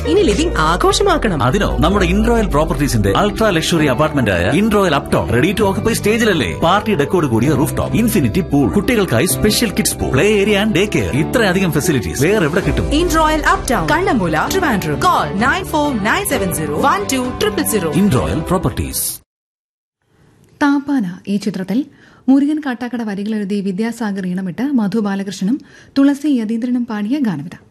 ഇനി ലിവിംഗ് ആഘോഷമാക്കണം. അതിനോ നമ്മുടെ ഇൻറോയൽ പ്രോപ്പർട്ടീസിന്റെ അൾട്രാ ലക്ഷറി അപ്പാർട്ട്മെന്റ് ആയ ഇൻറോയൽ uptown ready to occupy സ്റ്റേജിലല്ലേ. Party ഡെക്കോട് കൂടിയ റൂഫ് ടോപ്പ്, ഇൻഫിനിറ്റി പൂൾ, കുട്ടികൾക്കായി special kids pool, play area and day care. ഇത്രയധികം ഫെസിലിറ്റീസ് വേറെ എവിടെ കിട്ടും? ഇൻറോയൽ uptown, Kannammoola, Trivandrum. Call 9497012000. ഇൻറോയൽ properties. Thappana ഈ ചിത്രത്തിൽ മുരുകൻ കാട്ടാക്കട വരികളെഴുതി വിദ്യാസാഗർ ഈണമിട്ട് മധു ബാലകൃഷ്ണനും തുളസി യതീന്ദ്രനും പാടിയ ഗാനവിത.